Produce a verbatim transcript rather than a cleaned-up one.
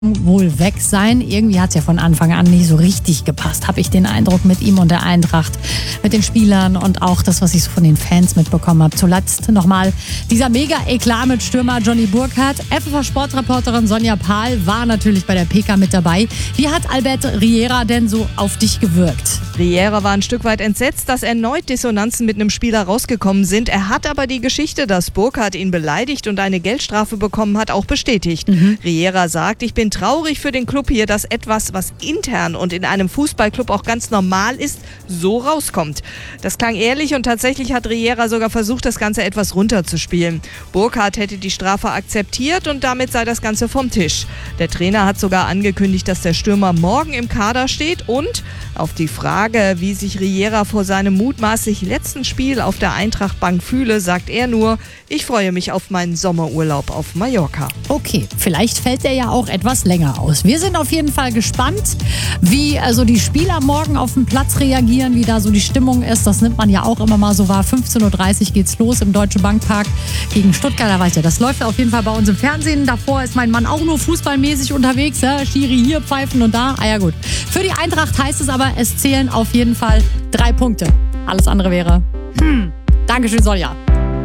wohl weg sein. Irgendwie hat es ja von Anfang an nicht so richtig gepasst, habe ich den Eindruck, mit ihm und der Eintracht, mit den Spielern und auch das, was ich so von den Fans mitbekommen habe. Zuletzt nochmal dieser Mega-Eklat mit Stürmer Johnny Burkhardt. F F H-Sportreporterin Sonja Pahl war natürlich bei der P K mit dabei. Wie hat Albert Riera denn so auf dich gewirkt? Riera war ein Stück weit entsetzt, dass erneut Dissonanzen mit einem Spieler rausgekommen sind. Er hat aber die Geschichte, dass Burkhardt ihn beleidigt und eine Geldstrafe bekommen hat, auch bestätigt. Mhm. Riera sagt, ich bin traurig für den Club hier, dass etwas, was intern und in einem Fußballclub auch ganz normal ist, so rauskommt. Das klang ehrlich und tatsächlich hat Riera sogar versucht, das Ganze etwas runterzuspielen. Burkhardt hätte die Strafe akzeptiert und damit sei das Ganze vom Tisch. Der Trainer hat sogar angekündigt, dass der Stürmer morgen im Kader steht und auf die Frage, wie sich Riera vor seinem mutmaßlich letzten Spiel auf der Eintracht-Bank fühle, sagt er nur, ich freue mich auf meinen Sommerurlaub auf Mallorca. Okay, vielleicht fällt der ja auch etwas länger aus. Wir sind auf jeden Fall gespannt, wie also die Spieler morgen auf dem Platz reagieren, wie da so die Stimmung ist. Das nimmt man ja auch immer mal so wahr. fünfzehn Uhr dreißig geht's los im Deutsche Bankpark gegen Stuttgart. Da weiß ja, das läuft auf jeden Fall bei uns im Fernsehen. Davor ist mein Mann auch nur fußballmäßig unterwegs. Ja? Schiri hier pfeifen und da. Ah ja gut. Für die Eintracht heißt es aber, es zählen auf jeden Fall drei Punkte. Alles andere wäre, hm, Dankeschön, Sonja.